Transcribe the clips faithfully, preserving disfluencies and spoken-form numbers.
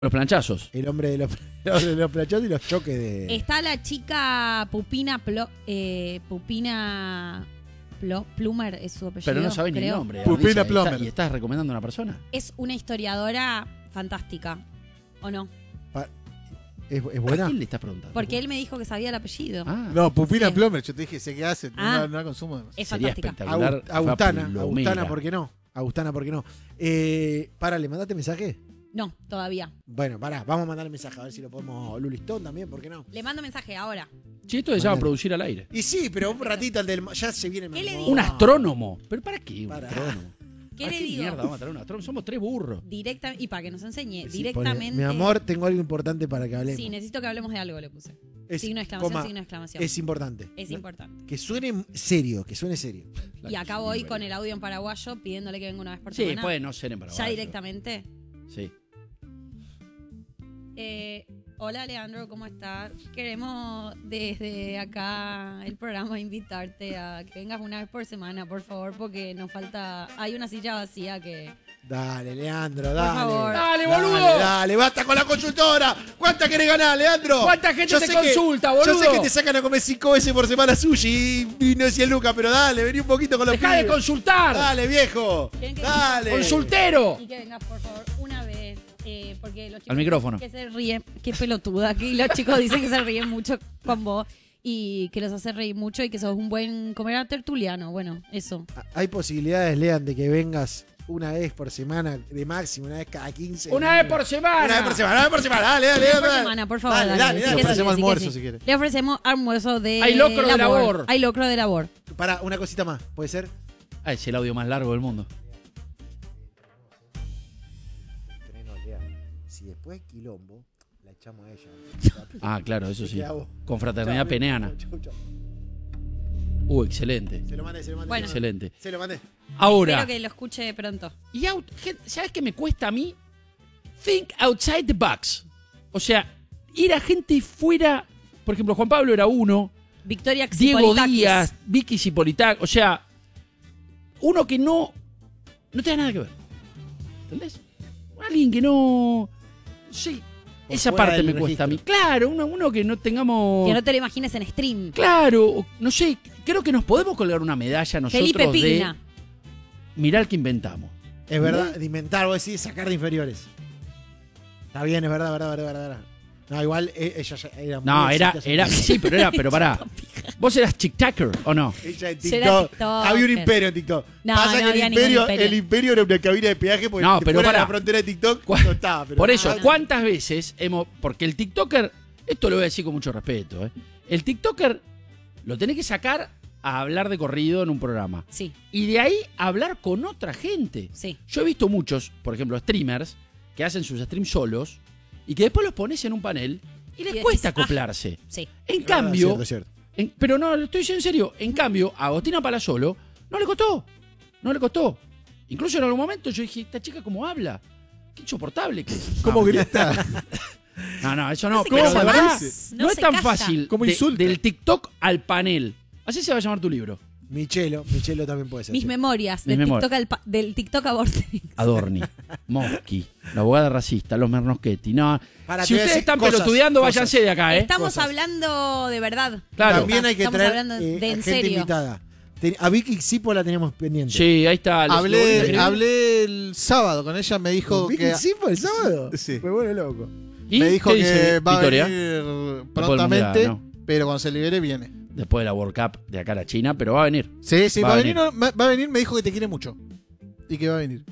Los planchazos. El hombre de los, de los planchazos y los choques de... Está la chica Pupina Plo, eh, Pupina Plo, Plumer, es su apellido. Pero no sabés ni el creo. nombre. Pupina Alicia, Plomer. ¿Y estás recomendando a una persona? Es una historiadora fantástica, ¿o no? Pa- ¿Es, es ¿A buena? quién le estás preguntando? Porque él me dijo que sabía el apellido. Ah, No, Pupina Sí. Plomer, yo te dije, sé qué hace, Ah. no, no la consumo. además. Es sería fantástica. espectacular. Agu- Agustana, Fue Agustana, Plomera. ¿por qué no? Agustana, ¿por qué no? Eh, para, ¿le mandaste mensaje? No, todavía. Bueno, pará, vamos a mandar el mensaje a ver si lo podemos... Lulistón también, ¿por qué no? Le mando mensaje ahora. che, esto se llama Mandale. producir al aire. Y sí, pero un ratito al del... Ya se viene... ¿Qué le no. digo? Un astrónomo. ¿Pero para qué un Pará. astrónomo? ¿Qué ¿Para le qué digo? mierda vamos a traer un astrónomo? Somos tres burros. Directa, y para que nos enseñe, Sí, directamente. pone, mi amor, tengo algo importante para que hablemos. Sí, necesito que hablemos de algo, le puse. Es- signo de exclamación, coma, signo de exclamación. Es importante. Es ¿no? importante. Que suene serio, que suene serio. Y acá voy con el audio en paraguayo pidiéndole que venga una vez por Sí, semana. puede no ser en Paraguay. Ya directamente. Sí. Eh, hola Leandro, ¿cómo estás? Queremos desde acá el programa invitarte a que vengas una vez por semana, por favor, porque nos falta... Hay una silla vacía que... Dale, Leandro, dale. favor. Dale, boludo. Dale, dale, basta con la consultora. ¿Cuánta querés ganar, Leandro? ¿Cuánta gente Yo te sé que- consulta, boludo? Yo sé que te sacan a comer cinco veces por semana sushi y no decía Luca, pero dale, vení un poquito con los ¡Deja de pibes. consultar! Dale, viejo. ¿Quieren que- Dale. ¡Consultero! Y que vengas, por favor, una vez. eh, porque los chicos Al micrófono. que se ríen, qué pelotuda, que los chicos dicen que se ríen mucho con vos y que los hace reír mucho y que sos un buen comer tertuliano. Bueno, eso. Hay posibilidades, Lean, de que vengas una vez por semana, de máximo, una vez cada quince. ¡Una vez por semana! Una vez por semana, una vez por semana. Dale, dale, Una vez dale. por semana, por favor. Dale, dale, dale, decí dale. que Le ofrecemos sí, decí que almuerzo, sí. si quiere. Le ofrecemos almuerzo de Hay locro de labor. Hay locro de labor. Para, una cosita más, ¿puede ser? Ah, es el audio más largo del mundo. Si después hay quilombo, la echamos a ella. Ah, claro, eso sí. Te queda vos. Con fraternidad Chau, peneana. chau, chau. Uh, excelente. Se lo mandé, se lo mandé. Bueno. Excelente. Se lo mandé. Ahora, Espero que lo escuche pronto. y out, gen- ¿sabes qué me cuesta a mí? Think outside the box. O sea, ir a gente fuera. Por ejemplo, Juan Pablo era uno. Victoria Diego Xipolitakis. Díaz, Vicky Cipolitac. O sea, uno que no. No tenga nada que ver. ¿Entendés? Alguien que no. Sí. Por Esa fuera parte del me cuesta a mí. registro. Claro, uno, uno que no tengamos. Que no te lo imagines en stream. Claro, o- no sé, creo que nos podemos colgar una medalla nosotros Felipe de Pigna. mirar que inventamos. Es verdad, de inventar, vos decís, sacar de inferiores. Está bien, es verdad, verdad, verdad, verdad. No, igual eh, ella ya era muy No, era, exitosa. era, sí, pero era, pero pará. ¿Vos eras TikToker o no? Ella en Será TikTok. TikTok. Había un imperio en TikTok. No, Pasa no que el había ningún imperio, imperio. el imperio era una cabina de peaje porque No, pero fuera de pará. la frontera de TikTok ¿Cuál- no estaba. Pero Por eso, Ah, no. ¿cuántas veces hemos. Porque el TikToker, esto lo voy a decir con mucho respeto, ¿eh? El TikToker lo tenés que sacar a hablar de corrido en un programa. Sí, Y de ahí hablar con otra gente. sí. Yo he visto muchos, por ejemplo, streamers que hacen sus streams solos y que después los pones en un panel y les Y decís, cuesta ah. acoplarse. Sí. En Es cambio, cierto, es cierto. en- pero no, lo estoy diciendo en serio. En cambio, a Agostina Palazzolo no le costó. No le costó. Incluso en algún momento yo dije, esta chica cómo habla. Qué insoportable que es. ¿Cómo Ah, grita? No, no, eso no. No se Pero calla de verdad, más, no, no es se tan calla. fácil ¿Cómo de- insulta? del TikTok al panel. Así se va a llamar tu libro. Michelo, Michelo también puede ser. Mis sí. memorias Mis del, memorias. TikTok al pa- del TikTok abortix. Adorni, Moschi, la abogada racista, los Mernoschetti. No, Pará, si te voy a ustedes decir están cosas, pelotudeando, cosas. váyanse de acá, ¿eh? Estamos Cosas. hablando de verdad. Claro. También hay que Estamos traer hablando de- eh, de en gente serio. invitada. Ten- A Vicky Sipo la teníamos pendiente. Sí, ahí está. ¿Les- lo voy a hablé, escribir? hablé el sábado con ella, me dijo ¿Con Vicky que Sipo el sábado? Sí. Me vuelve loco. ¿Y me dijo qué que dice va Victoria? a venir Mundial, prontamente, ¿no? pero cuando se libere viene. Después de la World Cup de acá a la China, pero va a venir. Sí, sí, Va va, a a venir, no, va va a venir, me dijo que te quiere mucho. Y que va a venir.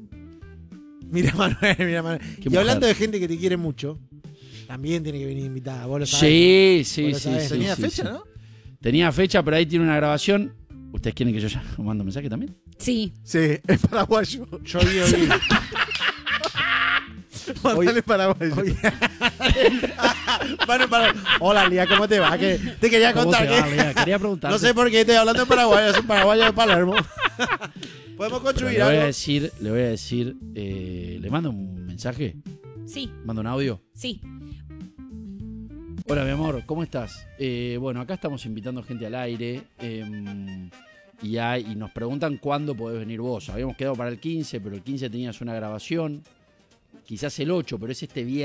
Mira Manuel, mira Manuel. Qué Y mujer. hablando de gente que te quiere mucho, también tiene que venir invitada. Vos lo sabés. Sí, Vos sí, lo sí, sabés. sí. Tenía sí, fecha, sí. ¿no? Tenía fecha, pero ahí tiene una grabación. ¿Ustedes quieren que yo ya mando mensaje también? Sí. Sí, es paraguayo. Yo vi, vi. Mandale paraguayo. Oye. Manu, Manu. Hola, Lía, ¿cómo te va? Que te quería ¿Cómo contar te va, que. Lea? Quería preguntarte. No sé por qué estoy hablando de Paraguay, es un paraguayo de Palermo. Podemos Pero construir le voy a algo. decir, le voy a decir, eh, le mando un mensaje, Sí, mando un audio. sí. Hola, mi amor, ¿cómo estás? Eh, bueno, acá estamos invitando gente al aire eh, y, hay, y nos preguntan cuándo podés venir vos. Habíamos quedado para el quince, pero el quince tenías una grabación. quizás el ocho, pero es este viernes.